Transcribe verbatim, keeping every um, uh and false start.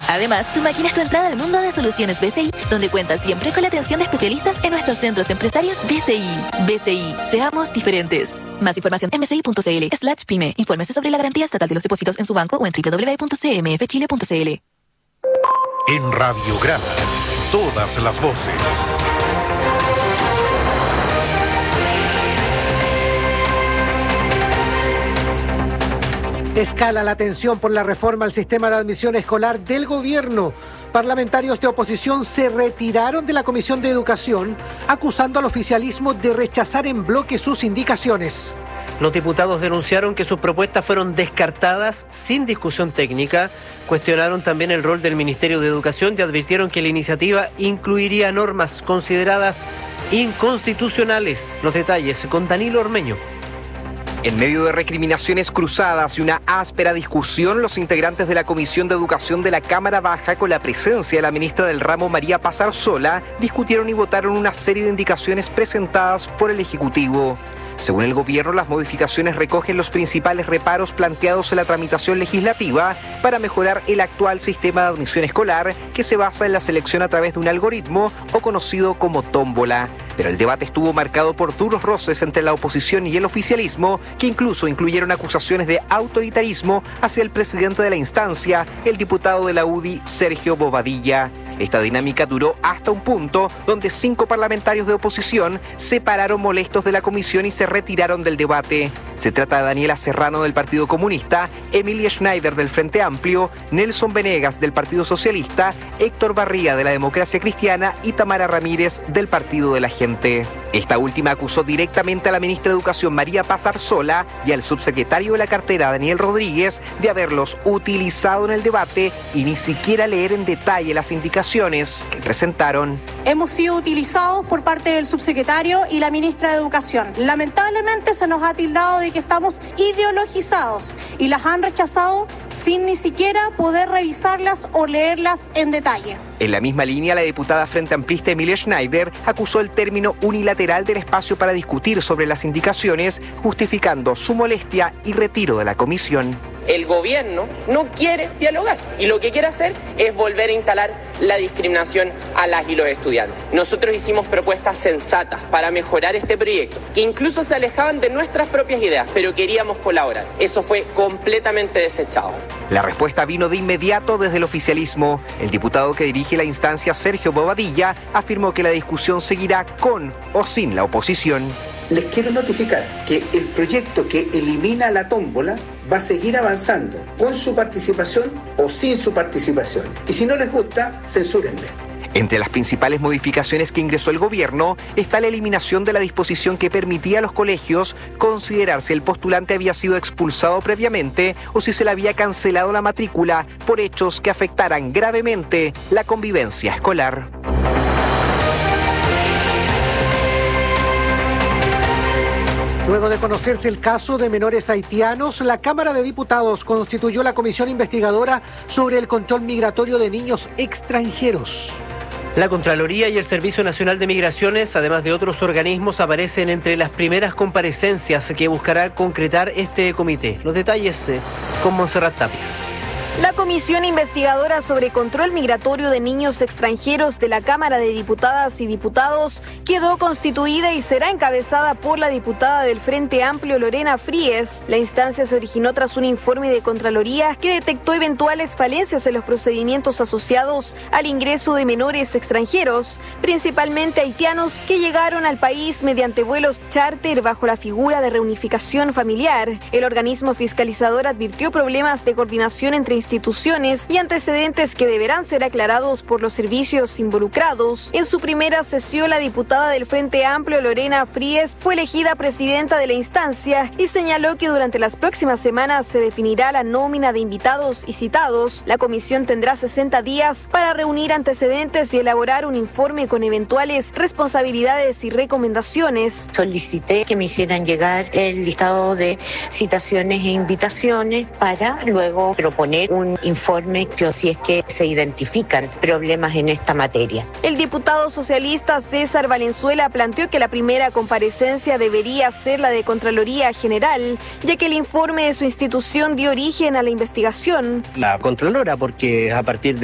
Además, tu máquina es tu entrada al mundo de soluciones B C I, donde cuentas siempre con la atención de especialistas en nuestros centros empresarios B C I. B C I, seamos diferentes. Más información en bci.cl slash pyme. Infórmese sobre la garantía estatal de los depósitos en su banco o en doble u doble u doble u punto c m f chile punto c l. En Radiograma, todas las voces. Escala la tensión por la reforma al sistema de admisión escolar del gobierno. Parlamentarios de oposición se retiraron de la Comisión de Educación, acusando al oficialismo de rechazar en bloque sus indicaciones. Los diputados denunciaron que sus propuestas fueron descartadas sin discusión técnica, cuestionaron también el rol del Ministerio de Educación y advirtieron que la iniciativa incluiría normas consideradas inconstitucionales. Los detalles con Danilo Ormeño. En medio de recriminaciones cruzadas y una áspera discusión, los integrantes de la Comisión de Educación de la Cámara Baja, con la presencia de la ministra del ramo María Paz Arzola, discutieron y votaron una serie de indicaciones presentadas por el Ejecutivo. Según el gobierno, las modificaciones recogen los principales reparos planteados en la tramitación legislativa para mejorar el actual sistema de admisión escolar, que se basa en la selección a través de un algoritmo o conocido como tómbola. Pero el debate estuvo marcado por duros roces entre la oposición y el oficialismo, que incluso incluyeron acusaciones de autoritarismo hacia el presidente de la instancia, el diputado de la U D I, Sergio Bobadilla. Esta dinámica duró hasta un punto donde cinco parlamentarios de oposición se pararon molestos de la comisión y se retiraron del debate. Se trata de Daniela Serrano del Partido Comunista, Emilia Schneider del Frente Amplio, Nelson Venegas del Partido Socialista, Héctor Barría de la Democracia Cristiana y Tamara Ramírez del Partido de la Gente. Esta última acusó directamente a la ministra de Educación María Paz Arzola y al subsecretario de la cartera Daniel Rodríguez de haberlos utilizado en el debate y ni siquiera leer en detalle las indicaciones que presentaron. Hemos sido utilizados por parte del subsecretario y la ministra de Educación. Lamentablemente se nos ha tildado de que estamos ideologizados y las han rechazado sin ni siquiera poder revisarlas o leerlas en detalle. En la misma línea, la diputada frente amplista Emilia Schneider acusó el término unilateral del espacio para discutir sobre las indicaciones, justificando su molestia y retiro de la comisión. El gobierno no quiere dialogar y lo que quiere hacer es volver a instalar la discriminación a las y los estudiantes. Nosotros hicimos propuestas sensatas para mejorar este proyecto, que incluso se alejaban de nuestras propias ideas, pero queríamos colaborar. Eso fue completamente desechado. La respuesta vino de inmediato desde el oficialismo. El diputado que dirige la instancia, Sergio Bobadilla, afirmó que la discusión seguirá con o sin la oposición. Les quiero notificar que el proyecto que elimina la tómbola va a seguir avanzando con su participación o sin su participación. Y si no les gusta, censúrenle. Entre las principales modificaciones que ingresó el gobierno está la eliminación de la disposición que permitía a los colegios considerar si el postulante había sido expulsado previamente o si se le había cancelado la matrícula por hechos que afectaran gravemente la convivencia escolar. Luego de conocerse el caso de menores haitianos, la Cámara de Diputados constituyó la comisión investigadora sobre el control migratorio de niños extranjeros. La Contraloría y el Servicio Nacional de Migraciones, además de otros organismos, aparecen entre las primeras comparecencias que buscará concretar este comité. Los detalles eh, con Montserrat Tapia. La Comisión Investigadora sobre Control Migratorio de Niños Extranjeros de la Cámara de Diputadas y Diputados quedó constituida y será encabezada por la diputada del Frente Amplio, Lorena Fríes. La instancia se originó tras un informe de Contraloría que detectó eventuales falencias en los procedimientos asociados al ingreso de menores extranjeros, principalmente haitianos que llegaron al país mediante vuelos charter bajo la figura de reunificación familiar. El organismo fiscalizador advirtió problemas de coordinación entre instituciones y antecedentes que deberán ser aclarados por los servicios involucrados. En su primera sesión, la diputada del Frente Amplio, Lorena Fríes, fue elegida presidenta de la instancia y señaló que durante las próximas semanas se definirá la nómina de invitados y citados. La comisión tendrá sesenta días para reunir antecedentes y elaborar un informe con eventuales responsabilidades y recomendaciones. Solicité que me hicieran llegar el listado de citaciones e invitaciones para luego proponer un informe que si es que se identifican problemas en esta materia. El diputado socialista César Valenzuela planteó que la primera comparecencia debería ser la de Contraloría General, ya que el informe de su institución dio origen a la investigación. La Contralora, porque a partir de